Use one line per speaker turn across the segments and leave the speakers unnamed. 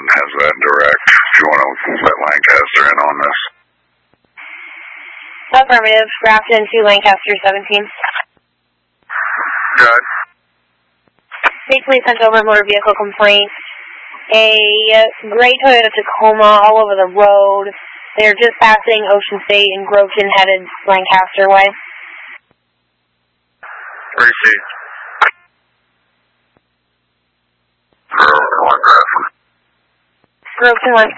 has that direct. If you want to let Lancaster in on this.
Affirmative. Grafton to Lancaster 17.
Good.
Safely sent over a motor vehicle complaint. A gray Toyota Tacoma all over the road. They're just passing Ocean State and Groveton headed Lancaster way.
Receive.
Groveton 1.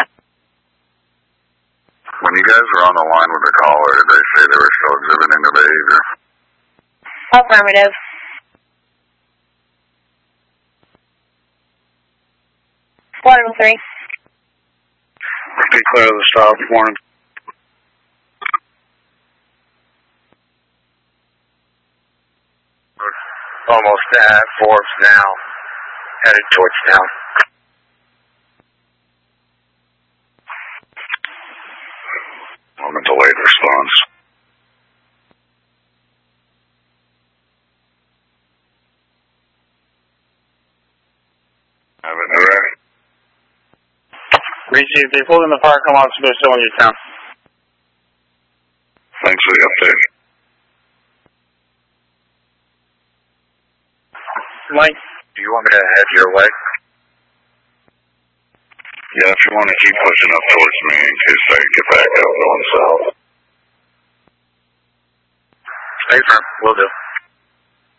When you guys were on the line with the caller, did they say they were still exhibiting the behavior?
Affirmative. Waterman 3.
Declare the stop warrant.
Almost at Forbes now, headed towards town.
I'm a delayed response. Have it direct.
Receive. They pulled in the parking lot, so they're still in your town.
Thanks for the update.
Mike, do you want me to head your way?
Yeah, if you want to keep pushing up towards me in case I get back out going south.
Stay firm. Will do.